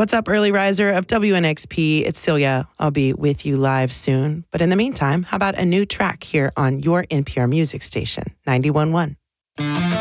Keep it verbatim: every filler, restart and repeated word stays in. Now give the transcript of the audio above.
What's up, early riser of W N X P? It's Celia. I'll be with you live soon. But in the meantime, how about a new track here on your N P R music station, ninety-one point one.